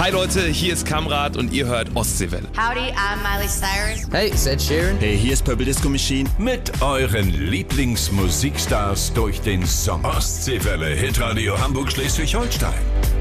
Hi Leute, hier ist Kamrat und ihr hört Ostseewelle. Howdy, I'm Miley Cyrus. Hey, it's Ed Sheeran. Hey, hier ist Purple Disco Machine. Mit euren Lieblingsmusikstars durch den Sommer. Ostseewelle, Hitradio Hamburg-Schleswig-Holstein.